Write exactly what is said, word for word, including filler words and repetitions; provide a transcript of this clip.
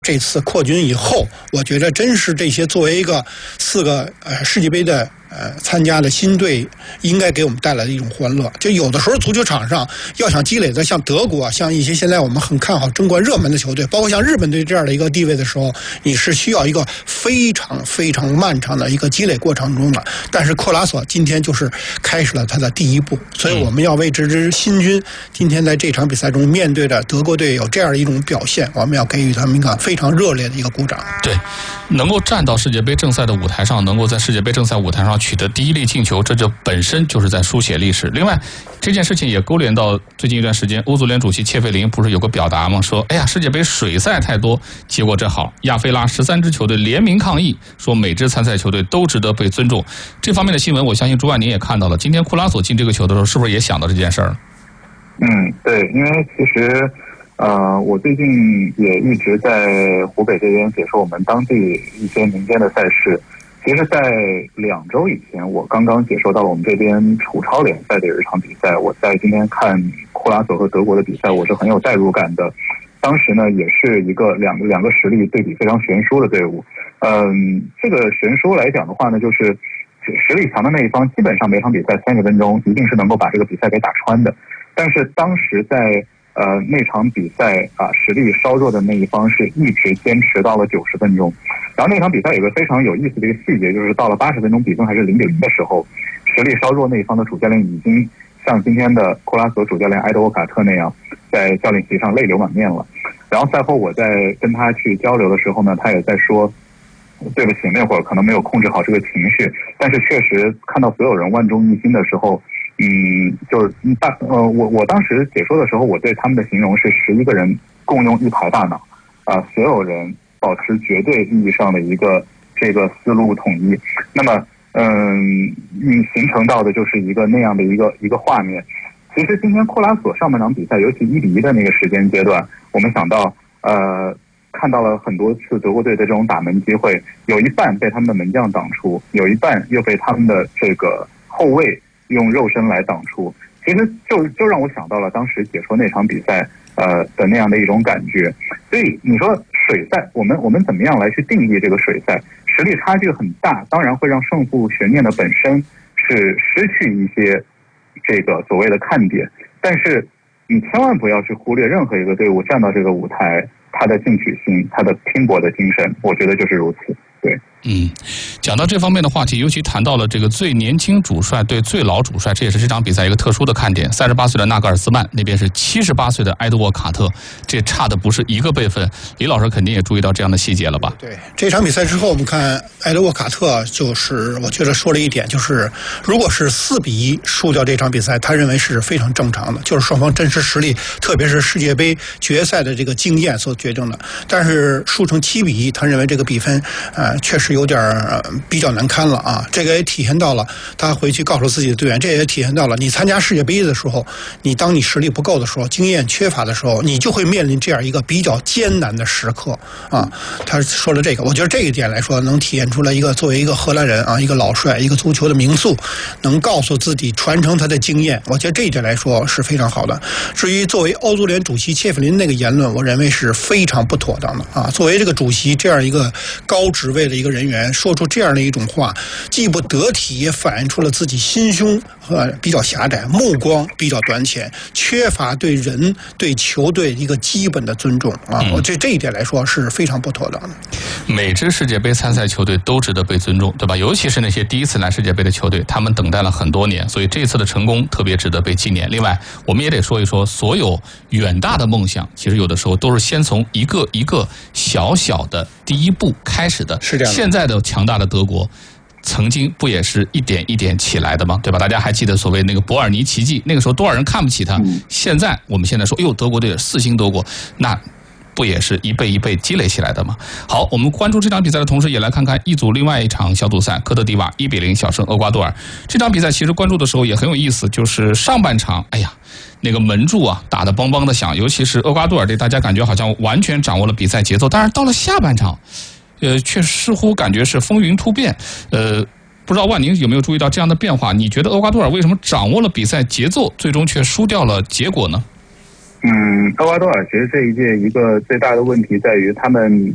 这次扩军以后，我觉得真是这些作为一个四个呃世界杯的呃参加的新队，应该给我们带来的一种欢乐。就有的时候足球场上要想积累的，像德国，像一些现在我们很看好争冠热门的球队，包括像日本队这样的一个地位的时候，你是需要一个非常非常漫长的一个积累过程中的。但是克拉索今天就是开始了他的第一步，所以我们要为这支新军今天在这场比赛中面对着德国队有这样的一种表现，我们要给予他们一个非常热烈的一个鼓掌。 对，能够站到世界杯正赛的舞台上，能够在世界杯正赛舞台上取得第一粒进球，这就本身就是在书写历史。另外，这件事情也勾连到最近一段时间，欧足联主席切费林不是有个表达吗？说，哎呀，世界杯水赛太多，结果正好，亚非拉十三支球队联名抗议，说每支参赛球队都值得被尊重。这方面的新闻，我相信朱万您也看到了。今天库拉索进这个球的时候，是不是也想到这件事儿？ 嗯，对，因为其实。呃，我最近也一直在湖北这边解说我们当地一些民间的赛事。其实，在两周以前，我刚刚解说到了我们这边楚超联赛的有一场比赛。我在今天看库拉索和德国的比赛，我是很有代入感的。当时呢，也是一个两个两个实力对比非常悬殊的队伍。嗯，这个悬殊来讲的话呢，就是实力强的那一方，基本上每场比赛三十分钟一定是能够把这个比赛给打穿的。但是当时在呃，那场比赛啊，实力稍弱的那一方是一直坚持到了九十分钟。然后那场比赛有个非常有意思的一个细节，就是到了八十分钟比分还是零比零的时候，实力稍弱那一方的主教练已经像今天的库拉索主教练埃德沃卡特那样，在教练席上泪流满面了。然后赛后我在跟他去交流的时候呢，他也在说，对不起，那会儿可能没有控制好这个情绪，但是确实看到所有人万众一心的时候。嗯，就是大呃，我我当时解说的时候，我对他们的形容是十一个人共用一台大脑，啊、呃，所有人保持绝对意义上的一个这个思路统一。那么，嗯，你形成到的就是一个那样的一个一个画面。其实今天库拉索上半场比赛，尤其一比一的那个时间阶段，我们想到呃，看到了很多次德国队的这种打门机会，有一半被他们的门将挡出，有一半又被他们的这个后卫。用肉身来挡出，其实就就让我想到了当时解说那场比赛，呃的那样的一种感觉。所以你说水赛，我们我们怎么样来去定义这个水赛？实力差距很大，当然会让胜负悬念的本身是失去一些这个所谓的看点。但是你千万不要去忽略任何一个队伍站到这个舞台，他的进取心，他的拼搏的精神，我觉得就是如此。对。 嗯，讲到这方面的话题，尤其谈到了这个最年轻主帅对最老主帅，这也是这场比赛一个特殊的看点。三十八岁的纳格尔斯曼，那边是七十八岁的埃德沃卡特，这差的不是一个辈分。李老师肯定也注意到这样的细节了吧？ 对，这场比赛之后，我们看埃德沃卡特，就是我觉得说了一点，就是如果是四比一输掉这场比赛，他认为是非常正常的，就是双方真实实力，特别是世界杯决赛的这个经验所决定的。但是输成七比一，他认为这个比分，呃，确实有点呃比较难堪了啊！这个也体现到了他回去告诉自己的队员，这也体现到了你参加世界杯的时候，你当你实力不够的时候，经验缺乏的时候，你就会面临这样一个比较艰难的时刻啊！他说了这个，我觉得这一点来说，能体现出来一个作为一个荷兰人啊，一个老帅，一个足球的名宿，能告诉自己传承他的经验，我觉得这一点来说是非常好的。至于作为欧足联主席切弗林那个言论，我认为是非常不妥当的啊！作为这个主席这样一个高职位的一个人员，说出这样的一种话，既不得体，也反映出了自己心胸呃比较狭窄，目光比较短浅，缺乏对人对球队一个基本的尊重啊！我、嗯、这这一点来说是非常不妥当的。 每支世界杯参赛球队都值得被尊重，对吧？尤其是那些第一次来世界杯的球队，他们等待了很多年，所以这次的成功特别值得被纪念。另外，我们也得说一说，所有远大的梦想，其实有的时候都是先从一个一个小小的第一步开始的。 是这样的。 现在的强大的德国，曾经不也是一点一点起来的吗？对吧？大家还记得所谓那个伯尔尼奇迹，那个时候多少人看不起他？嗯、现在我们现在说，哎呦，德国队四星德国，那不也是一辈一辈积累起来的吗？好，我们关注这场比赛的同时，也来看看一组另外一场小组赛，科特迪瓦一比零小胜厄瓜多尔。这场比赛其实关注的时候也很有意思，就是上半场，哎呀，那个门柱啊打得梆梆的响，尤其是厄瓜多尔队，大家感觉好像完全掌握了比赛节奏，但是到了下半场。呃，却似乎感觉是风云突变。呃，不知道万宁有没有注意到这样的变化？你觉得厄瓜多尔为什么掌握了比赛节奏，最终却输掉了结果呢？ 嗯，厄瓜多尔其实这一届一个最大的问题在于他们